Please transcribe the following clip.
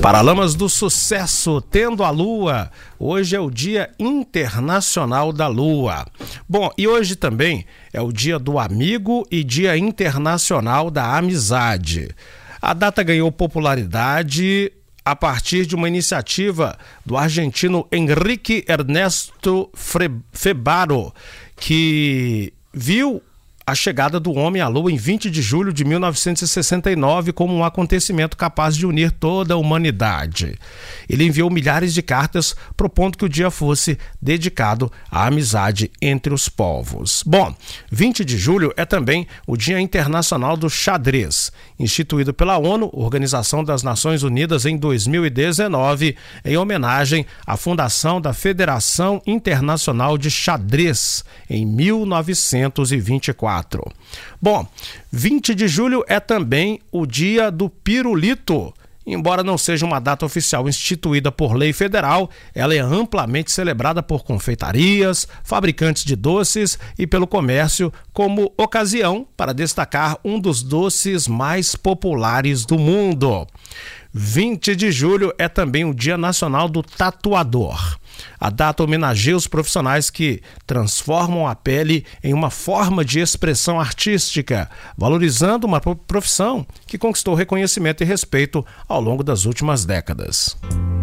Paralamas do Sucesso, Tendo a Lua. Hoje é o Dia Internacional da Lua. Bom, e hoje também é o Dia do Amigo e Dia Internacional da Amizade. A data ganhou popularidade a partir de uma iniciativa do argentino Enrique Ernesto Febaro, que viu a chegada do homem à Lua em 20 de julho de 1969 como um acontecimento capaz de unir toda a humanidade. Ele enviou milhares de cartas propondo que o dia fosse dedicado à amizade entre os povos. Bom, 20 de julho é também o Dia Internacional do Xadrez, instituído pela ONU, Organização das Nações Unidas, em 2019, em homenagem à fundação da Federação Internacional de Xadrez, em 1924. Bom, 20 de julho é também o Dia do Pirulito. Embora não seja uma data oficial instituída por lei federal, ela é amplamente celebrada por confeitarias, fabricantes de doces e pelo comércio como ocasião para destacar um dos doces mais populares do mundo. 20 de julho é também o Dia Nacional do Tatuador. A data homenageia os profissionais que transformam a pele em uma forma de expressão artística, valorizando uma profissão que conquistou reconhecimento e respeito ao longo das últimas décadas.